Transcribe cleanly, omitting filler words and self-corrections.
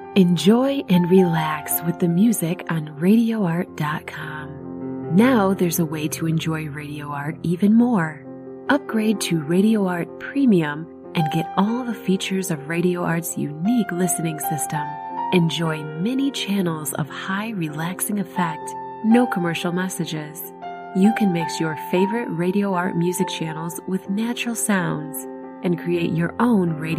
Enjoy and relax with the music on RadioArt.com. Now there's a way to enjoy Radio Art even more. Upgrade to Radio Art Premium and get all the features of Radio Art's unique listening system. Enjoy many channels of high relaxing effect, no commercial messages. You can mix your favorite Radio Art music channels with natural sounds and create your own radio